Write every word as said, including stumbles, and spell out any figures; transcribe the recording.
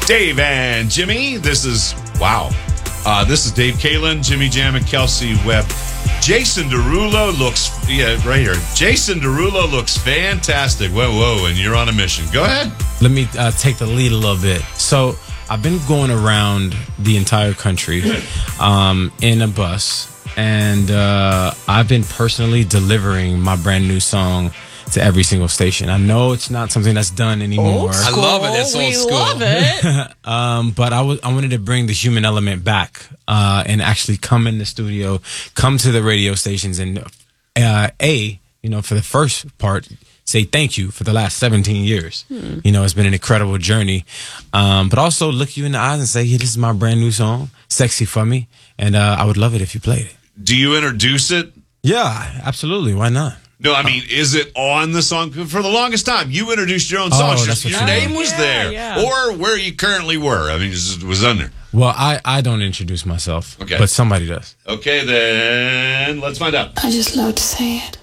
Dave and Jimmy. This is, wow. Uh, this is Dave Kalin, Jimmy Jam, and Kelsey Webb. Jason Derulo looks, yeah, right here. Jason Derulo looks fantastic. Whoa, whoa, and you're on a mission. Go ahead. Let me uh, take the lead a little bit. So I've been going around the entire country um, in a bus, and uh, I've been personally delivering my brand new song to every single station. I know it's not something that's done anymore. Old school. I love it. It's old we school. love it. um, but I was I wanted to bring the human element back uh, and actually come in the studio, come to the radio stations, and uh, a you know for the first part, say thank you for the last seventeen years. Hmm. You know, it's been an incredible journey. Um, but also look you in the eyes and say, hey, this is my brand new song, Sexy for Me. And uh, I would love it if you played it. Do you introduce it? Yeah, absolutely. Why not? No, I mean, is it on the song? For the longest time, you introduced your own song. Oh, Your, that's what your you name mean. was Yeah, there. yeah. Or where you currently were. I mean, it was on there. Well, I, I don't introduce myself, Okay. but somebody does. Okay, then let's find out. I just love to say it.